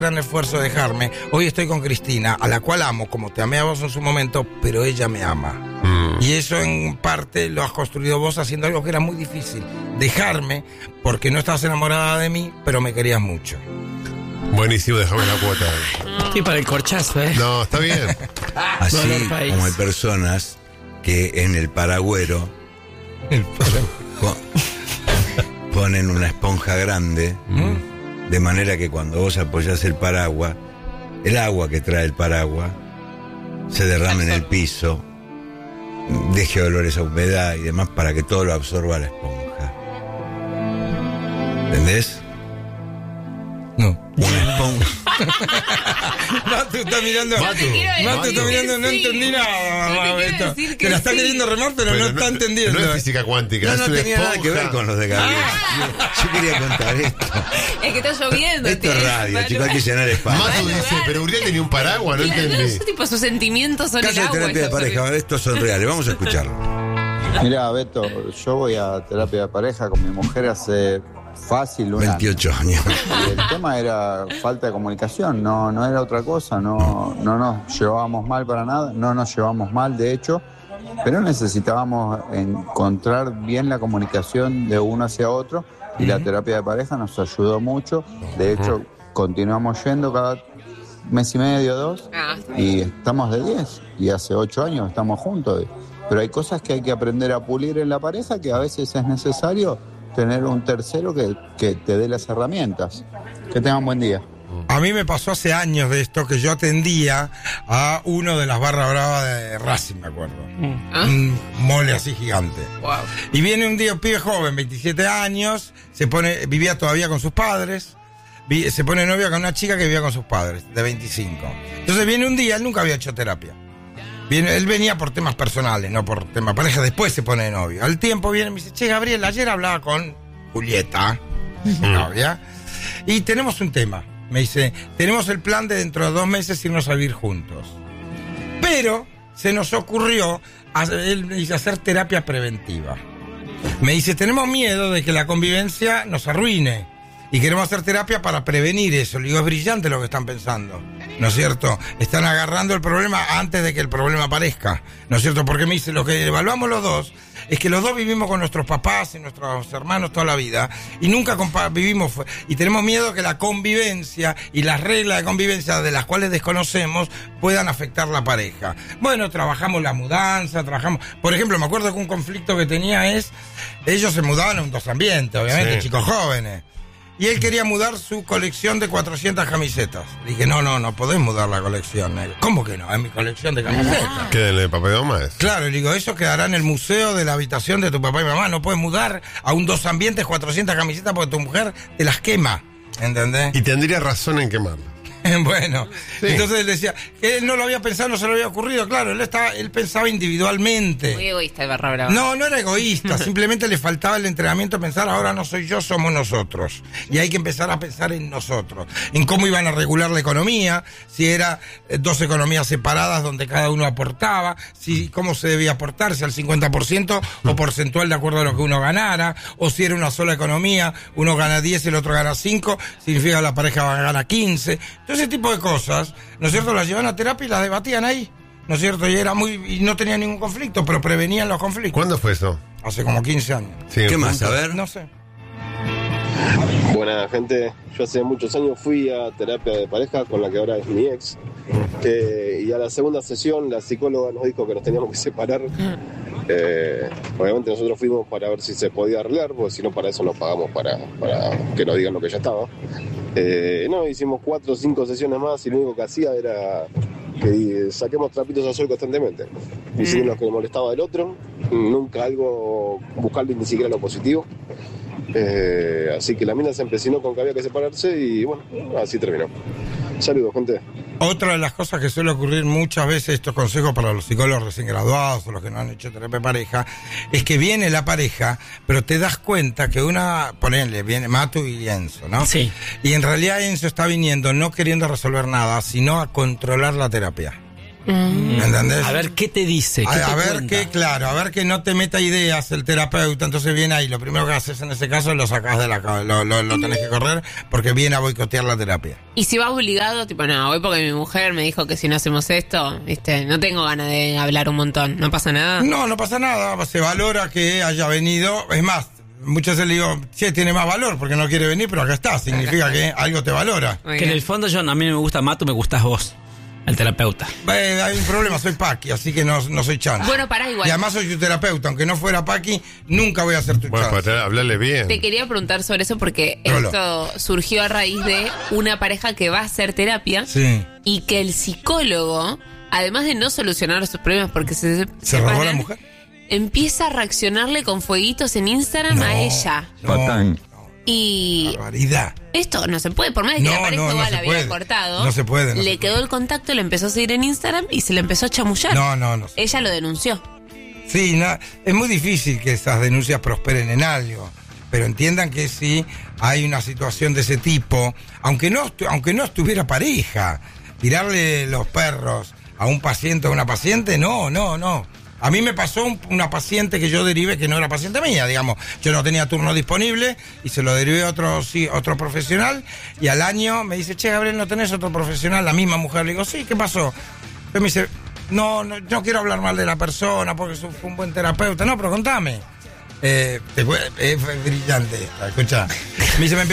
gran esfuerzo de dejarme. Hoy estoy con Cristina, a la cual amo, como te amé a vos en su momento, pero ella me ama. Y eso en parte lo has construido vos haciendo algo que era muy difícil. Dejarme, porque no estabas enamorada de mí, pero me querías mucho. Buenísimo, déjame la cuota. Sí, para el corchazo, ¿eh? No, está bien. Así como hay personas que en el paragüero ponen una esponja grande, de manera que cuando vos apoyás el paraguas, el agua que trae el paraguas se derrame en el piso, deje olores a humedad y demás para que todo lo absorba la esponja. ¿Entendés? No. Una esponja. Matu está mirando. Matu está mirando, no entendí nada. Que la está queriendo remar, pero no está entendiendo. No es física cuántica, No tenía nada que ver con los de Gabriel. Yo quería contar esto. Es que está lloviendo. Esto es radio, chicos, hay que llenar espacio. Matu dice, pero Uriel tenía un paraguas, no entendí. No, tipo, sus sentimientos son el Caso de agua. terapia de pareja, estos son reales, vamos a escucharlo. Mira, Beto, yo voy a terapia de pareja con mi mujer hace fácil un 28 años. Y el tema era falta de comunicación, no era otra cosa, no nos llevábamos mal para nada, no nos llevamos mal de hecho, pero necesitábamos encontrar bien la comunicación de uno hacia otro y la terapia de pareja nos ayudó mucho. De hecho, continuamos yendo cada mes y medio, 2, y estamos de 10 y hace 8 años estamos juntos. Pero hay cosas que hay que aprender a pulir en la pareja, que a veces es necesario tener un tercero que te dé las herramientas. Que tengan buen día. A mí me pasó hace años de esto que yo atendía a uno de las barras bravas de Racing, me acuerdo. Un mole así gigante. Wow. Y viene un día un pibe joven, 27 años, vivía todavía con sus padres, se pone novia con una chica que vivía con sus padres, de 25. Entonces viene un día, él nunca había hecho terapia. Él venía por temas personales, no por tema pareja, después se pone de novio. Al tiempo viene y me dice, che, Gabriel, ayer hablaba con Julieta, mi novia, y tenemos un tema. Me dice, tenemos el plan de dentro de 2 meses irnos a vivir juntos. Pero se nos ocurrió, él me dice, hacer terapia preventiva. Me dice, tenemos miedo de que la convivencia nos arruine. Y queremos hacer terapia para prevenir eso. Le digo, es brillante lo que están pensando, ¿no es cierto? Están agarrando el problema antes de que el problema aparezca, ¿no es cierto? Porque me dice, lo que evaluamos los dos es que los dos vivimos con nuestros papás y nuestros hermanos toda la vida y nunca vivimos, y tenemos miedo que la convivencia y las reglas de convivencia de las cuales desconocemos puedan afectar la pareja. Bueno, trabajamos la mudanza, por ejemplo, me acuerdo que un conflicto que tenía ellos se mudaban a un dos ambientes, obviamente, sí, chicos jóvenes. Y él quería mudar su colección de 400 camisetas. Le dije, no podés mudar la colección. ¿Cómo que no? Es mi colección de camisetas. ¿Qué de papá y mamá es? Claro, le digo, eso quedará en el museo de la habitación de tu papá y mamá. No puedes mudar a un dos ambientes 400 camisetas porque tu mujer te las quema. ¿Entendés? Y tendría razón en quemarlas. Bueno, sí. Entonces él decía que él no lo había pensado, no se lo había ocurrido. Claro, él pensaba individualmente. Muy egoísta el barra brava. No era egoísta, simplemente le faltaba el entrenamiento a pensar, ahora no soy yo, somos nosotros. Y hay que empezar a pensar en nosotros, en cómo iban a regular la economía, si era 2 economías separadas donde cada uno aportaba, cómo se debía aportar, si al 50% o porcentual de acuerdo a lo que uno ganara, o si era una sola economía, uno gana 10 y el otro gana 5, significa que la pareja va a ganar 15. Ese tipo de cosas, ¿no es cierto? Las llevaban a terapia y las debatían ahí, ¿no es cierto? Y no tenía ningún conflicto, pero prevenían los conflictos. ¿Cuándo fue eso? Hace como 15 años. Sí, ¿qué más? A ver. No sé. Buena gente, yo hace muchos años fui a terapia de pareja con la que ahora es mi ex, y a la segunda sesión la psicóloga nos dijo que nos teníamos que separar. Obviamente nosotros fuimos para ver si se podía arreglar, porque si no para eso nos pagamos para que nos digan lo que ya estaba. Hicimos 4 o 5 sesiones más y lo único que hacía era que saquemos trapitos al sol constantemente, diciendo lo que le molestaba del otro, nunca buscarle ni siquiera lo positivo. Así que la mina se empecinó con que había que separarse y bueno, así terminó. Saludos, gente. Otra de las cosas que suele ocurrir muchas veces, estos consejos para los psicólogos recién graduados o los que no han hecho terapia de pareja, es que viene la pareja, pero te das cuenta que viene Matu y Enzo, ¿no? Sí. Y en realidad Enzo está viniendo no queriendo resolver nada, sino a controlar la terapia. ¿Me entendés? A ver qué te dice. ¿Qué te A ver cuenta? a ver que no te meta ideas el terapeuta. Entonces viene ahí, lo primero que haces en ese caso lo sacás de la cabeza, lo tenés que correr porque viene a boicotear la terapia. Y si vas obligado, tipo, no, voy porque mi mujer me dijo que si no hacemos esto, viste, no tengo ganas de hablar un montón, no pasa nada. No pasa nada, se valora que haya venido. Es más, muchas veces le digo, che, tiene más valor porque no quiere venir, pero acá está, significa que algo te valora. Muy Que en bien. el fondo a mí no me gusta Matu, me gustás vos, el terapeuta. Hay un problema, soy Paqui, así que no soy Chan. Bueno, pará igual. Y además soy tu terapeuta, aunque no fuera Paqui, nunca voy a ser tu Bueno, Chan. para hablarle bien. Te quería preguntar sobre eso porque Rolo. esto surgió a raíz de una pareja que va a hacer terapia Sí. y que el psicólogo, además de no solucionar sus problemas porque ¿Se separan, robó la mujer? empieza a reaccionarle con fueguitos en Instagram No. a ella. Patán. Y Barbaridad. esto no se puede, por más de que No, la pareja no igual se la había puede. cortado, No se puede, no le se quedó puede. el contacto, le empezó a seguir en Instagram y se le empezó a chamullar. No. Ella lo denunció. Sí, es muy difícil que esas denuncias prosperen en algo, pero entiendan que si hay una situación de ese tipo, aunque no estuviera pareja, tirarle los perros a un paciente o a una paciente, no. A mí me pasó una paciente que yo derivé que no era paciente mía, digamos. Yo no tenía turno disponible y se lo derivé a otro profesional y al año me dice, che, Gabriel, ¿no tenés otro profesional? La misma mujer. Le digo, sí, ¿qué pasó? Entonces me dice, no quiero hablar mal de la persona porque fue un buen terapeuta. No, pero contame. Es brillante esta, escuchá. Me dice, me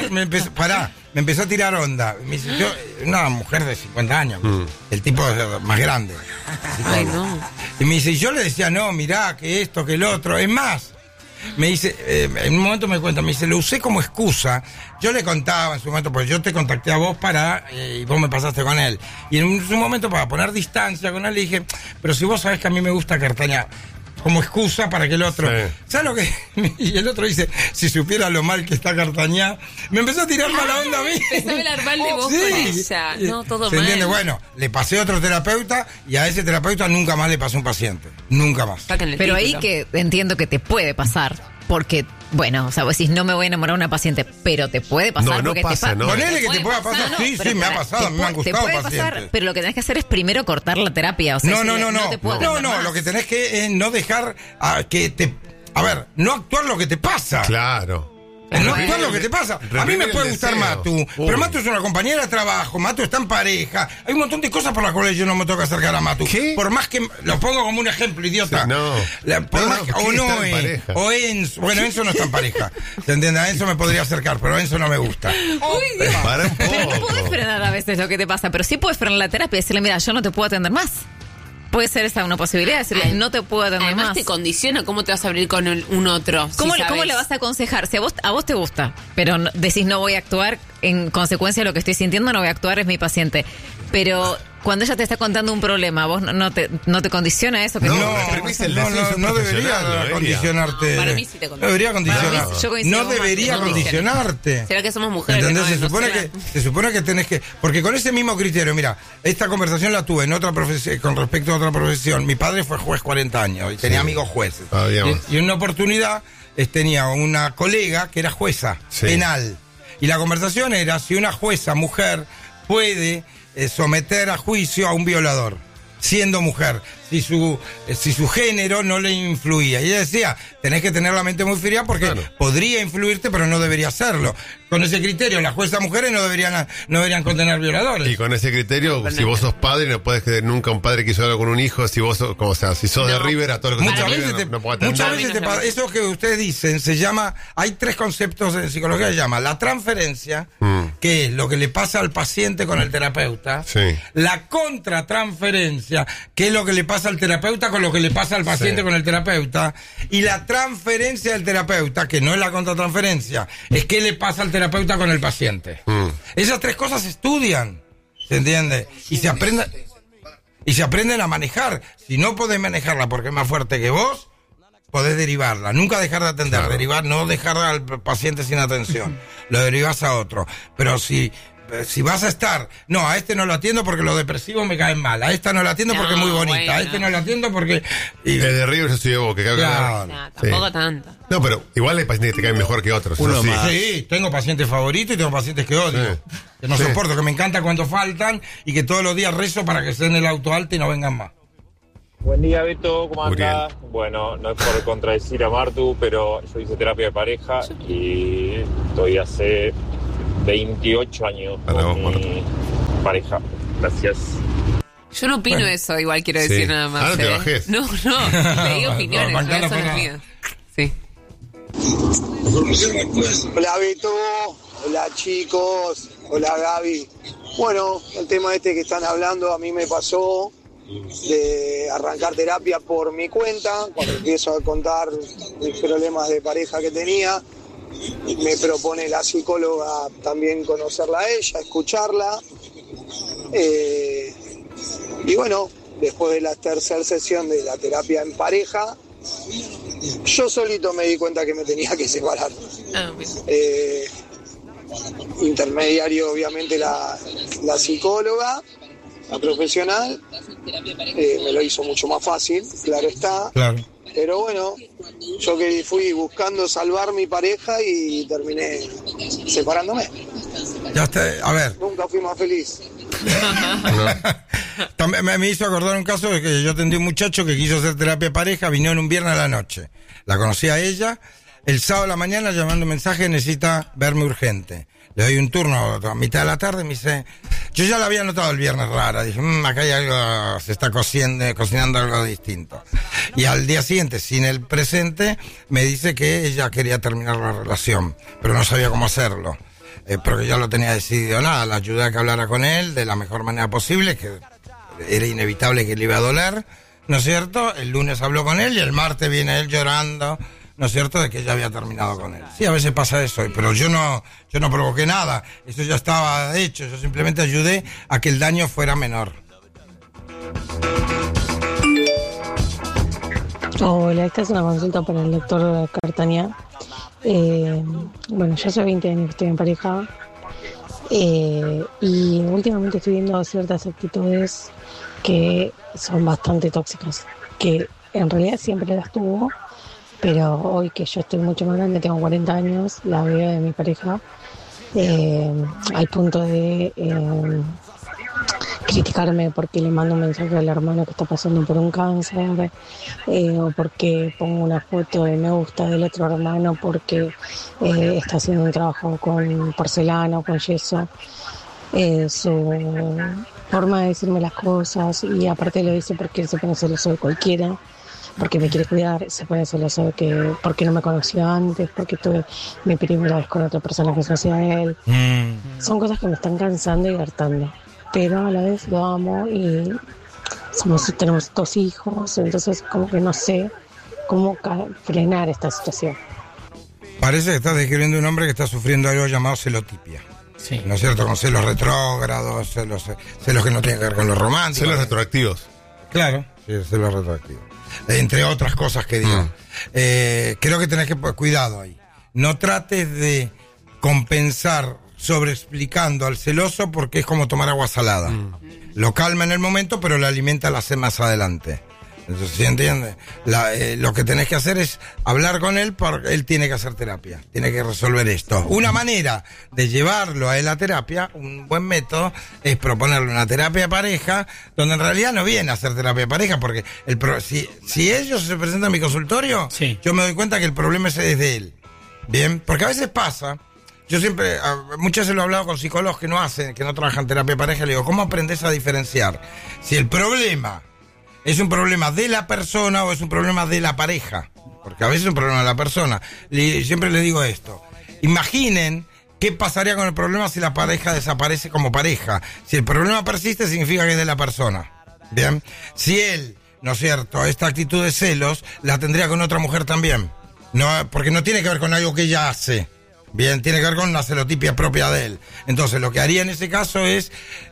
empezó a tirar onda. Me dice, yo, una mujer de 50 años, el tipo más grande. Ay, no. Y me dice, y yo le decía, no, mirá, que esto, que el otro. Es más, me dice, en un momento me cuenta, me dice, lo usé como excusa. Yo le contaba en su momento, porque yo te contacté a vos y vos me pasaste con él. Y en un momento, para poner distancia con él, le dije, pero si vos sabés que a mí me gusta Cartaña, como excusa para que el otro... Sí. ¿Sabes lo que...? Y el otro dice, si supiera lo mal que está Cartañá, me empezó a tirar mala onda a mí. Empezó a hablar mal de vos con ella. No, todo ¿Se mal. entiende? Bueno, le pasé a otro terapeuta y a ese terapeuta nunca más le pasó un paciente. Nunca más. Sáquenle el Pero ahí título. que entiendo que te puede pasar, porque, bueno, o sea, vos decís, no me voy a enamorar de una paciente, pero te puede pasar. No porque pasa, no. Ponele que puede te pueda pasar, pasar. no, Sí, pero me ha para- pasado, a mí me han te gustado puede pacientes. pasar, pero lo que tenés que hacer es primero cortar la terapia. O sea, No, decirle, no. te puedo atender No, más. lo que tenés que es no dejar que te... A ver, no actuar lo que te pasa. Claro. No actuar lo que te pasa. A mí me Reprimir puede el gustar deseo. Matu, Uy. pero Matu es una compañera de trabajo, Matu está en pareja. Hay un montón de cosas por las cuales yo no me tengo que acercar a Matu. ¿Qué? Por más que lo pongo como un ejemplo, idiota. Sí, no. Por No, más no, que, ¿qué o está en Noé, pareja? o Enzo. Bueno, Enzo no está en pareja. ¿Se entiende? A Enzo me podría acercar, pero a Enzo no me gusta. Para un poco. Pero no podés frenar a veces lo que te pasa, pero sí puedes frenar la terapia y decirle, mira, yo no te puedo atender más. Puede ser esa una posibilidad, decirle, Ay, no te puedo atender Además más. te condiciona cómo te vas a abrir con un otro. ¿Cómo, si ¿Cómo sabes? le vas a aconsejar? Si a vos te gusta, pero decís no voy a actuar en consecuencia de lo que estoy sintiendo, no voy a actuar, es mi paciente. Pero cuando ella te está contando un problema, ¿vos no te condiciona eso? Que No, reprimís el deseo, es no profesional, debería Noelia. condicionarte. No, para mí sí te condiciona. No debería condicionar. Para mí, yo coincido No con debería Martín, no condicionarte. ¿Será que somos mujeres? ¿Entendés? No, Se supone que tenés que... Porque con ese mismo criterio, mira, esta conversación la tuve en otra profesión, con respecto a otra profesión. Mi padre fue juez 40 años y tenía amigos jueces. Ah, digamos. Y en una oportunidad tenía una colega que era jueza Sí. penal. Y la conversación era si una jueza mujer puede someter a juicio a un violador, siendo mujer, si su género no le influía. Y ella decía, tenés que tener la mente muy fría porque Claro. podría influirte, pero no debería hacerlo. Con ese criterio, las juezas mujeres no deberían condenar violadores. Y con ese criterio, si vos sos padre, no puedes creer nunca un padre que hizo algo con un hijo. Si vos sos, como sea, si sos de No. River, a todo lo que Muchas sos de veces, River, no puedo atender. muchas veces te pasa, eso que ustedes dicen se llama, hay 3 conceptos en psicología, se llama la transferencia, que es lo que le pasa al paciente con el terapeuta, Sí. la contratransferencia, que es lo que le pasa al terapeuta con lo que le pasa al paciente Sí. con el terapeuta, y la transferencia del terapeuta, que no es la contratransferencia, es qué le pasa al terapeuta con el paciente. Esas 3 cosas se estudian, ¿se entiende? Y se aprenden a manejar. Si no podés manejarla porque es más fuerte que vos, podés derivarla. Nunca dejar de atender. Claro. Derivar, no dejar al paciente sin atención. Lo derivás a otro. Pero si si vas a estar, no, a este no lo atiendo porque los depresivos me caen mal, a esta no la atiendo porque es muy bonita, bueno. a este no la atiendo porque... El de River yo soy de Boca, Claro. No, tampoco tanto. No, pero igual hay pacientes que te caen mejor que otros. Uno eso sí. más. Sí, tengo pacientes favoritos y tengo pacientes que odio. Sí. Que no Sí. soporto, que me encanta cuando faltan y que todos los días rezo para que estén en el auto alto y no vengan más. Buen día, Beto, ¿cómo Uriel. andás? Bueno, no es por contradecir a Martu, pero yo hice terapia de pareja y estoy hace 28 años Para con vos, mi pareja. Gracias. Yo no opino eso, igual quiero Sí. decir nada más. Ahora te bajes. No, le digo opiniones, No, no, bancala son para- mías. Sí. Hola Beto, hola chicos, hola Gaby. Bueno, el tema este que están hablando a mí me pasó de arrancar terapia por mi cuenta, cuando empiezo a contar mis problemas de pareja que tenía, me propone la psicóloga también conocerla a ella, escucharla. Y bueno, después de la tercera sesión de la terapia en pareja, yo solito me di cuenta que me tenía que separar. Ah, bien. Intermediario obviamente la psicóloga, la profesional, me lo hizo mucho más fácil, claro está. Claro. Pero bueno, yo que fui buscando salvar mi pareja y terminé separándome. Ya está, a ver. Nunca fui más feliz. También me hizo acordar un caso de que yo atendí a un muchacho que quiso hacer terapia de pareja, vino en un viernes a la noche. La conocí a ella, el sábado a la mañana llamando un mensaje, necesita verme urgente. Le doy un turno a mitad de la tarde, me dice, yo ya la había notado el viernes rara, dije, acá hay algo, se está cocinando algo distinto. Y al día siguiente, sin el presente, me dice que ella quería terminar la relación, pero no sabía cómo hacerlo. Porque ya lo tenía decidido, nada, la ayudé a que hablara con él de la mejor manera posible, que era inevitable que le iba a doler, ¿no es cierto? El lunes habló con él y el martes viene él llorando, ¿no es cierto?, de que ya había terminado con él. Sí, a veces pasa eso, pero yo no provoqué nada, eso ya estaba hecho, yo simplemente ayudé a que el daño fuera menor. Hola, esta es una consulta para el doctor Cartaña. Bueno, yo hace 20 años que estoy en pareja y últimamente estoy viendo ciertas actitudes que son bastante tóxicas, que en realidad siempre las tuvo, pero hoy que yo estoy mucho más grande, tengo 40 años, la veo de mi pareja, al punto de criticarme porque le mando un mensaje al hermano que está pasando por un cáncer, o porque pongo una foto de me gusta del otro hermano porque está haciendo un trabajo con porcelana o con yeso. Su forma de decirme las cosas, y aparte lo dice porque él se pone celoso de cualquiera, porque me quiere cuidar, se pone celoso de que porque no me conoció antes, porque tuve mi primera vez con otra persona que no sea él. Son cosas que me están cansando y hartando, pero a la vez lo amo y tenemos 2 hijos, entonces como que no sé cómo frenar esta situación. Parece que estás describiendo un hombre que está sufriendo algo llamado celotipia. Sí. ¿No es cierto? Con celos retrógrados, celos que no tienen que ver con lo romántico. Celos retroactivos. Claro, sí, celos retroactivos. Entre otras cosas que digo. Creo que tenés que cuidado ahí. No trates de compensar sobreexplicando al celoso porque es como tomar agua salada. Lo calma en el momento, pero lo alimenta la sed más adelante. Entonces, ¿sí entiendes? Lo que tenés que hacer es hablar con él porque él tiene que hacer terapia, tiene que resolver esto. Una manera de llevarlo a él a terapia, un buen método, es proponerle una terapia de pareja, donde en realidad no viene a hacer terapia de pareja, porque si ellos se presentan a mi consultorio, sí, yo me doy cuenta que el problema es de él. Bien, porque a veces pasa. Yo siempre, muchas veces lo he hablado con psicólogos que no trabajan terapia de pareja, le digo, ¿cómo aprendes a diferenciar si el problema es un problema de la persona o es un problema de la pareja? Porque a veces es un problema de la persona. Siempre les digo esto. Imaginen qué pasaría con el problema si la pareja desaparece como pareja. Si el problema persiste, significa que es de la persona. Bien. Si él, ¿no es cierto?, esta actitud de celos la tendría con otra mujer también. No, porque no tiene que ver con algo que ella hace. Bien, tiene que ver con una celotipia propia de él. Entonces, lo que haría en ese caso es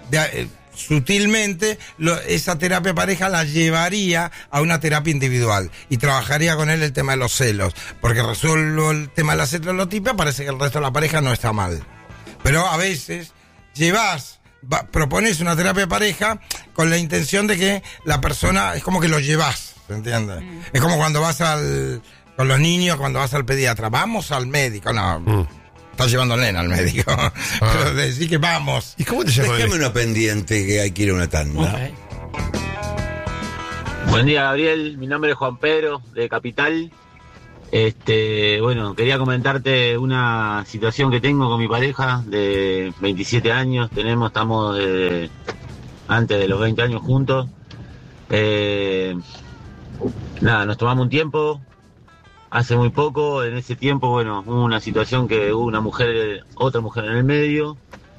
sutilmente esa terapia pareja la llevaría a una terapia individual y trabajaría con él el tema de los celos, porque resuelvo el tema de la celotipia, parece que el resto de la pareja no está mal. Pero a veces propones una terapia de pareja con la intención de que la persona, es como que lo llevas, ¿se entiende? Es como cuando vas con los niños, cuando vas al pediatra, vamos al médico, no, estás llevando al nena al médico, pero decir que vamos. ¿Y cómo te llamas? Déjame una pendiente que hay que ir a una tanda. Okay. Buen día, Gabriel, mi nombre es Juan Pedro, de Capital. Bueno, quería comentarte una situación que tengo con mi pareja de 27 años. Estamos antes de los 20 años juntos. Nos tomamos un tiempo, hace muy poco. En ese tiempo, bueno, hubo una situación que hubo otra mujer en el medio.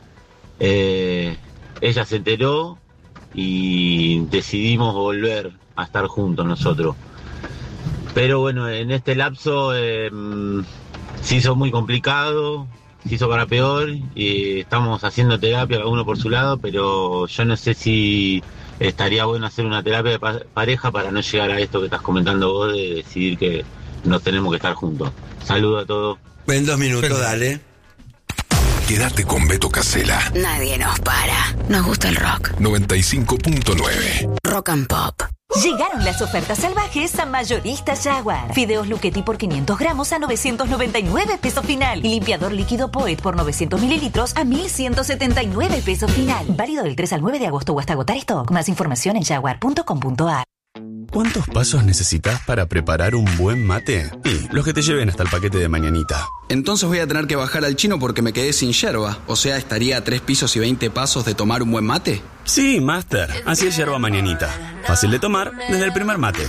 Ella se enteró y decidimos volver a estar juntos nosotros. Pero bueno, en este lapso se hizo muy complicado, se hizo para peor y estamos haciendo terapia cada uno por su lado, pero yo no sé si estaría bueno hacer una terapia de pareja para no llegar a esto que estás comentando vos de decidir que nos tenemos que estar juntos. Saludos a todos. En 2 minutos, dale. Quédate con Beto Casella. Nadie nos para. Nos gusta el rock. 95.9. Rock and Pop. Llegaron las ofertas salvajes a Mayoristas Jaguar. Fideos Luchetti por 500 gramos a 999 pesos final. Y limpiador líquido Poet por 900 mililitros a 1.179 pesos final. Válido del 3 al 9 de agosto o hasta agotar stock. Más información en jaguar.com.ar. ¿Cuántos pasos necesitas para preparar un buen mate? Y los que te lleven hasta el paquete de mañanita. Entonces voy a tener que bajar al chino porque me quedé sin yerba. O sea, estaría a 3 pisos y 20 pasos de tomar un buen mate. Sí, Master. Así es yerba mañanita. Fácil de tomar desde el primer mate.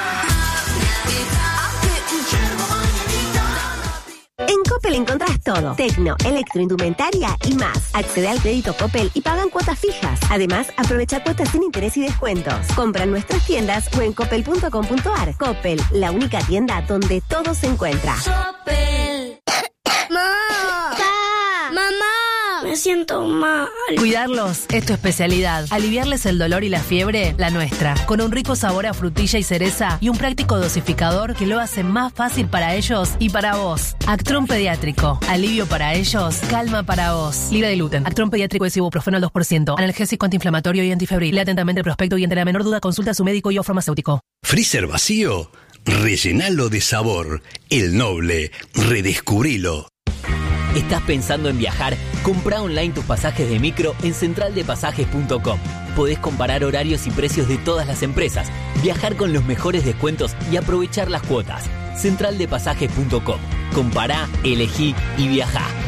En Coppel encontrás todo. Tecno, electroindumentaria y más. Accede al crédito Coppel y pagan cuotas fijas. Además, aprovecha cuotas sin interés y descuentos. Compra en nuestras tiendas o en coppel.com.ar. Coppel, la única tienda donde todo se encuentra. Coppel. Mamá, me siento mal. Cuidarlos es tu especialidad. Aliviarles el dolor y la fiebre, la nuestra. Con un rico sabor a frutilla y cereza y un práctico dosificador que lo hace más fácil para ellos y para vos. Actron Pediátrico. Alivio para ellos, calma para vos. Libre de gluten. Actron Pediátrico es ibuprofeno al 2%. Analgésico, antiinflamatorio y antifebril. Lea atentamente el prospecto y ante la menor duda consulta a su médico y o farmacéutico. ¿Freezer vacío? Rellenalo de sabor. El Noble. Redescubrilo. ¿Estás pensando en viajar? Comprá online tus pasajes de micro en centraldepasajes.com. Podés comparar horarios y precios de todas las empresas, viajar con los mejores descuentos y aprovechar las cuotas. Centraldepasajes.com. Compará, elegí y viajá.